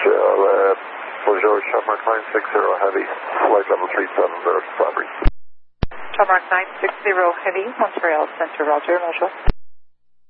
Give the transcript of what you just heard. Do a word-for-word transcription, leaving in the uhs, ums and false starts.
Montreal, uh, bonjour, Shamrock nine six zero Heavy, flight level three seven zero, Bradbury. Shamrock nine six zero Heavy, Montreal Center, Roger, bonjour.